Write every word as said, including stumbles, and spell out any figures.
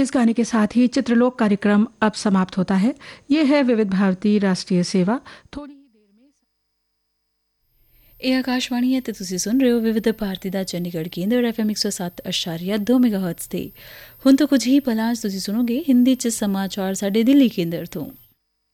इस गाने के साथ ही चित्रलोक कार्यक्रम अब समाप्त होता है। ये है विविध भारती राष्ट्रीय सेवा। थोड़ी ਇਹ ਆਕਾਸ਼ਵਾਣੀ ਹੈ ਤੇ ਤੁਸੀਂ ਸੁਣ ਰਹੇ ਹੋ ਵਿਵਿਧ ਭਾਰਤੀ ਦਾ ਚੰਡੀਗੜ੍ਹ ਕੇਂਦਰ ਐਫ ਐਮ ਇੱਕ ਸੌ ਸੱਤ ਅਸ਼ਾਰੀਆ ਦੋ ਮੈਗਾਹਰਟਜ਼ ਤੇ। ਹੁਣ ਤੋਂ ਕੁਝ ਹੀ ਪਲਾਂ 'ਚ ਤੁਸੀਂ ਸੁਣੋਗੇ ਹਿੰਦੀ 'ਚ ਸਮਾਚਾਰ ਸਾਡੇ ਦਿੱਲੀ ਕੇਂਦਰ ਤੋਂ।